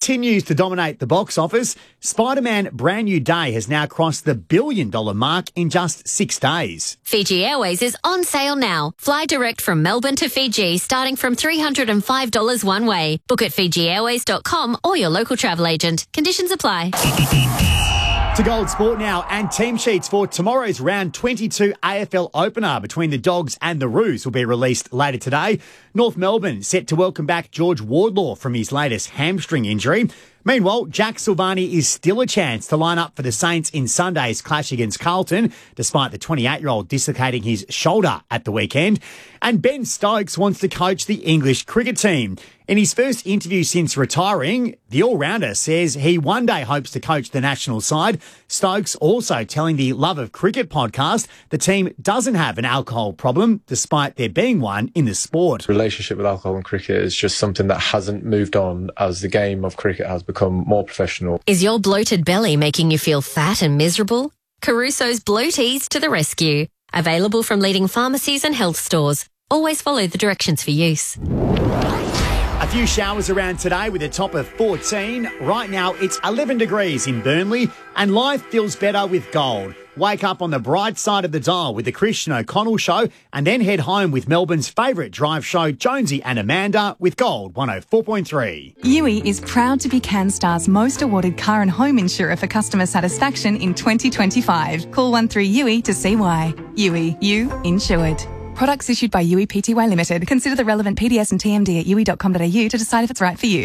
continues to dominate the box office. Spider-Man Brand New Day has now crossed the $1 billion mark in just 6 days. Fiji Airways is on sale now. Fly direct from Melbourne to Fiji starting from $305 one way. Book at fijiairways.com or your local travel agent. Conditions apply. To Gold Sport now, and team sheets for tomorrow's round 22 AFL opener between the Dogs and the Roos will be released later today. North Melbourne set to welcome back George Wardlaw from his latest hamstring injury. Meanwhile, Jack Silvani is still a chance to line up for the Saints in Sunday's clash against Carlton, despite the 28-year-old dislocating his shoulder at the weekend. And Ben Stokes wants to coach the English cricket team. In his first interview since retiring, the all-rounder says he one day hopes to coach the national side. Stokes also telling the Love of Cricket podcast the team doesn't have an alcohol problem, despite there being one in the sport. Relationship with alcohol and cricket is just something that hasn't moved on as the game of cricket has become more professional. Is your bloated belly making you feel fat and miserable? Caruso's Bloaties to the rescue. Available from leading pharmacies and health stores. Always follow the directions for use. A few showers around today with a top of 14. Right now it's 11 degrees in Burnley and life feels better with gold. Wake up on the bright side of the dial with the Christian O'Connell Show and then head home with Melbourne's favourite drive show, Jonesy and Amanda, with Gold 104.3. Yui is proud to be CanStar's most awarded car and home insurer for customer satisfaction in 2025. Call 13Yui to see why. Yui, you insured. Products issued by Yui Pty Limited. Consider the relevant PDS and TMD at yui.com.au to decide if it's right for you.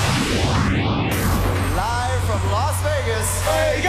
Live from Las Vegas.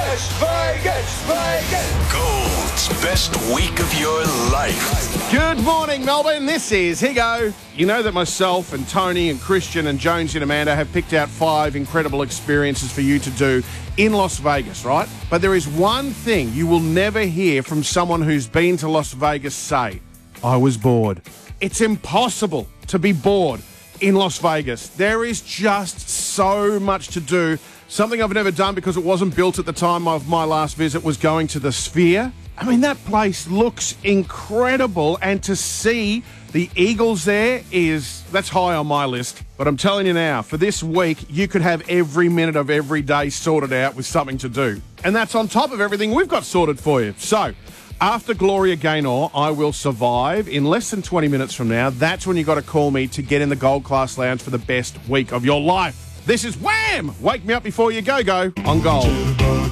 Vegas. Gold's best week of your life. Good morning, Melbourne. This is Higo. You know that myself and Tony and Christian and Jones and Amanda have picked out 5 incredible experiences for you to do in Las Vegas, right? But there is one thing you will never hear from someone who's been to Las Vegas say, I was bored. It's impossible to be bored in Las Vegas. There is just so much to do. Something I've never done because it wasn't built at the time of my last visit was going to the Sphere. I mean, that place looks incredible, and to see the Eagles there that's high on my list. But I'm telling you now, for this week, you could have every minute of every day sorted out with something to do. And that's on top of everything we've got sorted for you. So, after Gloria Gaynor, I Will Survive, in less than 20 minutes from now, that's when you got to call me to get in the Gold Class Lounge for the best week of your life. This is Wham! Wake me up before you go on Gold.